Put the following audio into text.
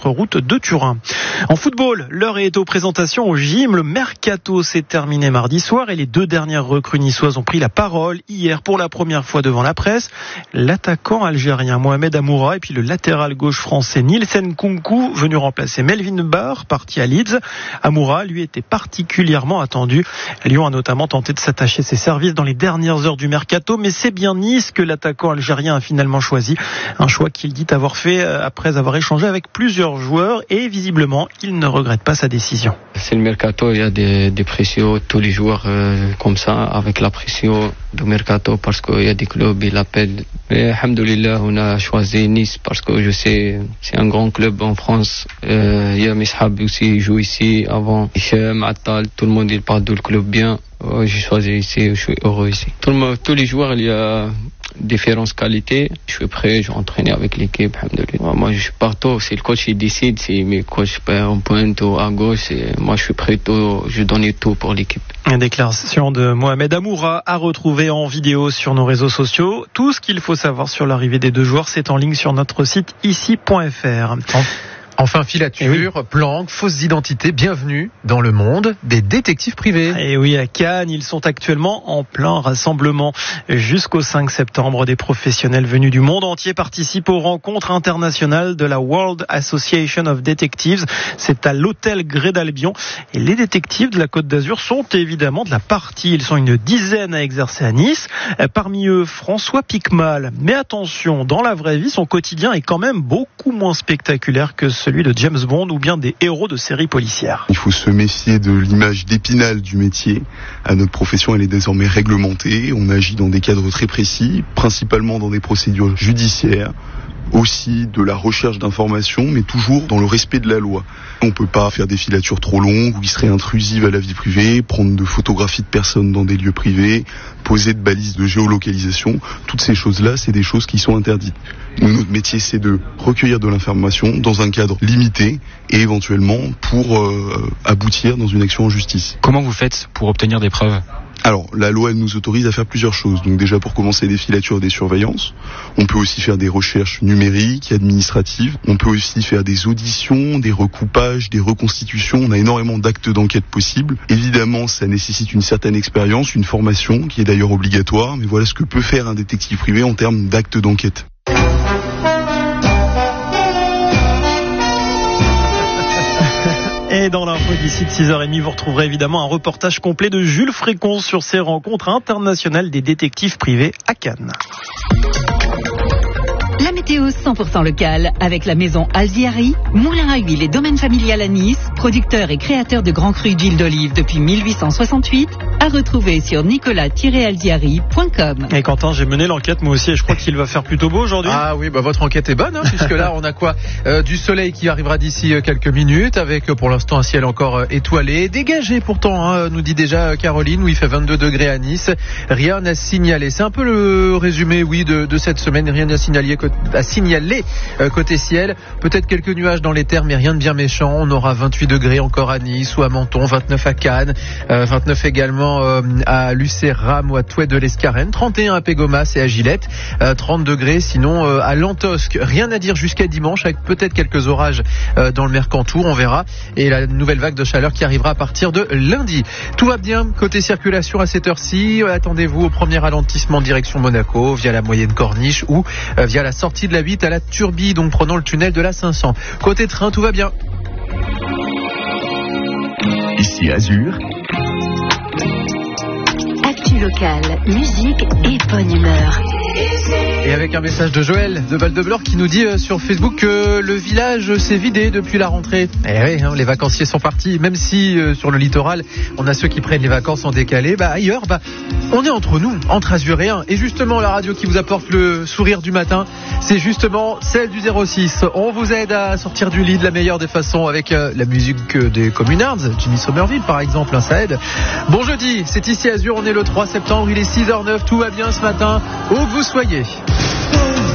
km route de Turin. En football, l'heure est aux présentations au gym. Le mercato s'est terminé mardi soir et les 2 dernières recrues niçoises ont pris la parole hier pour la première fois devant la presse. L'attaquant algérien Mohamed Amoura et puis le latéral gauche français Nielsen Kounkou, venu remplacer Melvin Barr, parti à Leeds. Amoura, lui, était particulièrement attendu. Lyon a notamment tenté de s'attacher ses services dans les dernières heures du mercato, mais c'est bien Nice que l'attaquant algérien a finalement choisi. Un choix qu'il dit avoir fait après avoir échangé avec plusieurs joueurs et visiblement, il ne regrette pas sa décision. C'est le mercato, il y a des pressions, tous les joueurs comme ça, avec la pression du mercato, parce qu'il y a des clubs, ils l'appellent. Mais alhamdoulilah, on a choisi Nice parce que je sais, c'est un grand club en France. Il y a mes sahab aussi, ils jouent ici avant. Hicham, Attal, tout le monde il parle du club bien. J'ai choisi ici, je suis heureux ici. Tous les joueurs, il y a différentes qualités. Je suis prêt, je vais entraîner avec l'équipe, alhamdoulilah. Moi, je suis partout. C'est le coach qui décide. Si mes coachs en pointe ou à gauche, moi, je suis prêt. Je donne tout pour l'équipe. Une déclaration de Mohamed Amoura à retrouver en vidéo sur nos réseaux sociaux. Tout ce qu'il faut savoir sur l'arrivée des 2 joueurs, c'est en ligne sur notre site ici.fr. Enfin, filature, planque, fausses identités, bienvenue dans le monde des détectives privés. Et oui, à Cannes, ils sont actuellement en plein rassemblement. Jusqu'au 5 septembre, des professionnels venus du monde entier participent aux rencontres internationales de la World Association of Detectives. C'est à l'hôtel Grès d'Albion. Et les détectives de la Côte d'Azur sont évidemment de la partie. Ils sont une dizaine à exercer à Nice. Parmi eux, François Picmal. Mais attention, dans la vraie vie, son quotidien est quand même beaucoup moins spectaculaire que celui de James Bond ou bien des héros de séries policières. Il faut se méfier de l'image d'Épinal du métier. Notre profession, elle est désormais réglementée. On agit dans des cadres très précis, principalement dans des procédures judiciaires, aussi de la recherche d'informations, mais toujours dans le respect de la loi. On ne peut pas faire des filatures trop longues ou qui seraient intrusives à la vie privée, prendre de photographies de personnes dans des lieux privés, poser de balises de géolocalisation. Toutes ces choses-là, c'est des choses qui sont interdites. Nous, notre métier, c'est de recueillir de l'information dans un cadre limité et éventuellement pour aboutir dans une action en justice. Comment vous faites pour obtenir des preuves ? Alors, la loi, elle nous autorise à faire plusieurs choses. Donc déjà, pour commencer, des filatures et des surveillances. On peut aussi faire des recherches numériques, administratives. On peut aussi faire des auditions, des recoupages, des reconstitutions. On a énormément d'actes d'enquête possibles. Évidemment, ça nécessite une certaine expérience, une formation, qui est d'ailleurs obligatoire. Mais voilà ce que peut faire un détective privé en termes d'actes d'enquête. Et dans l'info d'ici de 6h30, vous retrouverez évidemment un reportage complet de Jules Frécon sur ces rencontres internationales des détectives privés à Cannes. La météo 100% locale avec la maison Alziari, moulin à huile et domaine familial à Nice, producteur et créateur de grands crus d'huile d'olive depuis 1868, à retrouver sur nicolas-alziari.com. Et Quentin, j'ai mené l'enquête moi aussi et je crois qu'il va faire plutôt beau aujourd'hui. Ah oui, votre enquête est bonne, puisque là on a quoi du soleil qui arrivera d'ici quelques minutes, avec pour l'instant un ciel encore étoilé, dégagé pourtant, nous dit déjà Caroline, où il fait 22 degrés à Nice. Rien à signaler. C'est un peu le résumé, de cette semaine. Rien à signaler côté ciel. Peut-être quelques nuages dans les terres, mais rien de bien méchant. On aura 28 degrés encore à Nice ou à Menton, 29 à Cannes, 29 également à Lucéram ou à Touet de l'Escarène, 31 à Pégomas et à Gillette, 30 degrés sinon à Lantosque. Rien à dire jusqu'à dimanche, avec peut-être quelques orages dans le Mercantour, on verra. Et la nouvelle vague de chaleur qui arrivera à partir de lundi. Tout va bien côté circulation à cette heure-ci. Attendez-vous au premier ralentissement direction Monaco via la moyenne Corniche ou via la sortie de la 8 à la Turbie, donc prenant le tunnel de la 500. Côté train, tout va bien. Ici Azur. Actu locale, musique et bonne humeur. Et avec un message de Joël de Val-de-Blore qui nous dit sur Facebook que le village s'est vidé depuis la rentrée. Eh oui, les vacanciers sont partis, même si sur le littoral, on a ceux qui prennent les vacances en décalé. Ailleurs, on est entre nous, entre Azuréens. Et justement, la radio qui vous apporte le sourire du matin, c'est justement celle du 06. On vous aide à sortir du lit de la meilleure des façons avec la musique des Communards, Jimmy Somerville par exemple, ça aide. Bon jeudi, c'est ici Azur, on est le 3 septembre, il est 6h09, tout va bien ce matin, où que vous soyez.